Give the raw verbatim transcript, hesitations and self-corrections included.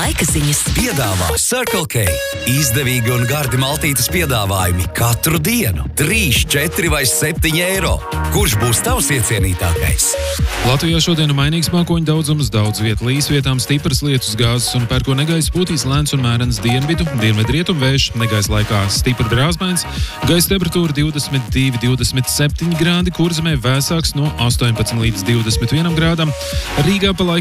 laika ziņas. Piedāvā Circle K. Izdevīgi un gardi maltītes piedāvājumi katru dienu. trīs, četri vai septiņi eiro. Kurš būs tavs iecienītākais? Latvijā šodien mainīgs mākoņu daudzums, daudz vietu līs, vietām stipras lietus gāzes un pērko negaisa pūtīs lēns un mērens dienvidu, dienvidrietumu vējš, negaisa laikā stipri brāzmains, gaisa temperatūra divdesmit divi, divdesmit septiņi grādi, Kurzemē vēsāks no astoņpadsmit līdz divdesmit vienam grādam, Rīgā pa laiku